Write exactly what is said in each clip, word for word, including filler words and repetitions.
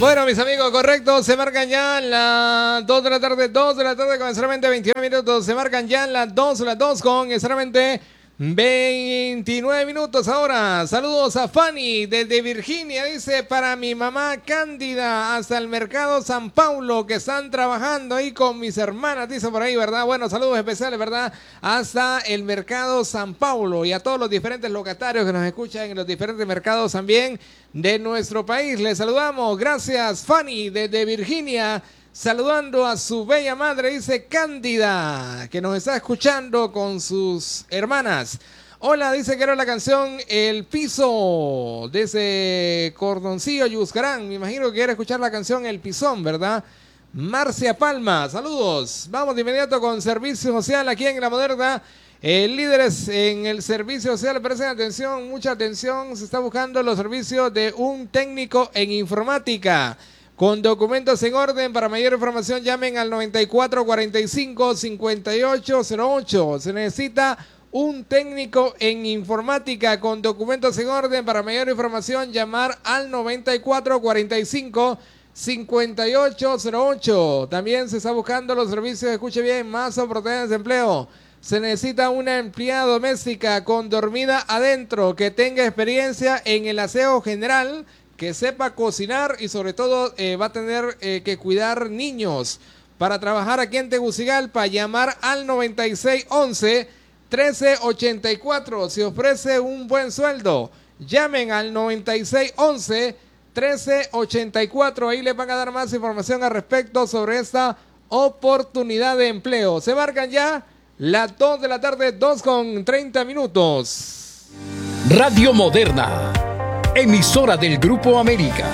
Bueno, mis amigos, correcto, se marcan ya las dos de la tarde, dos de la tarde con solamente veintinueve minutos, se marcan ya las dos, las dos con solamente veintinueve minutos ahora. Saludos a Fanny desde Virginia, dice, para mi mamá Cándida hasta el mercado San Paulo, que están trabajando ahí con mis hermanas, dice por ahí, ¿verdad? Bueno, saludos especiales, ¿verdad? Hasta el mercado San Paulo y a todos los diferentes locatarios que nos escuchan en los diferentes mercados también de nuestro país. Les saludamos, gracias Fanny desde Virginia, saludando a su bella madre, dice Cándida, que nos está escuchando con sus hermanas. Hola, dice que era la canción El Piso, desde Cordoncillo, Yuscarán. Me imagino que quiere escuchar la canción El Pisón, ¿verdad? Marcia Palma, saludos. Vamos de inmediato con Servicio Social aquí en La Moderna. Eh, líderes en el servicio social, presten atención, mucha atención. Se está buscando los servicios de un técnico en informática con documentos en orden. Para mayor información llamen al noventa y cuatro cuarenta y cinco cincuenta y ocho cero ocho. Se necesita un técnico en informática con documentos en orden. Para mayor información llamar al noventa y cuatro cuarenta y cinco cincuenta y ocho cero ocho. También se está buscando los servicios, escuche bien, más oportunidades de empleo. Se necesita una empleada doméstica con dormida adentro, que tenga experiencia en el aseo general, que sepa cocinar y sobre todo eh, va a tener eh, que cuidar niños. Para trabajar aquí en Tegucigalpa, llamar al noventa y seis once trece ochenta y cuatro. Se ofrece un buen sueldo. Llamen al noventa y seis once trece ochenta y cuatro. Ahí les van a dar más información al respecto sobre esta oportunidad de empleo. Se marcan ya las dos de la tarde, dos con treinta minutos. Radio Moderna, emisora del Grupo América.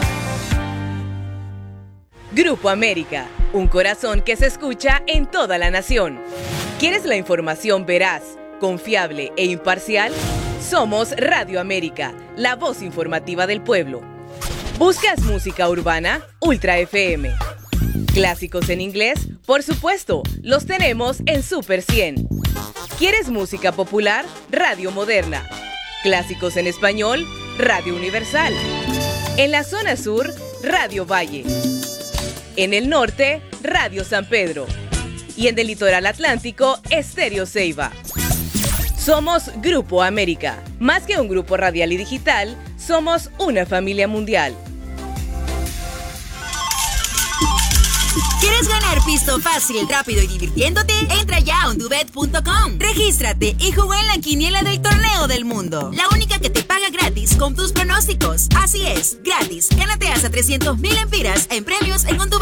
Grupo América, un corazón que se escucha en toda la nación. ¿Quieres la información veraz, confiable e imparcial? Somos Radio América, la voz informativa del pueblo. ¿Buscas música urbana? Ultra F M. Clásicos en inglés, por supuesto, los tenemos en Super cien. ¿Quieres música popular? Radio Moderna. Clásicos en español, Radio Universal. En la zona sur, Radio Valle. En el norte, Radio San Pedro. Y en el litoral atlántico, Estéreo Ceiba. Somos Grupo América. Más que un grupo radial y digital, somos una familia mundial. ¿Quieres ganar pisto fácil, rápido y divirtiéndote? Entra ya a ondubet punto com. Regístrate y juega en la quiniela del torneo del mundo. La única que te paga gratis con tus pronósticos. Así es, gratis. Gánate hasta trescientos mil empiras en premios en ondubet.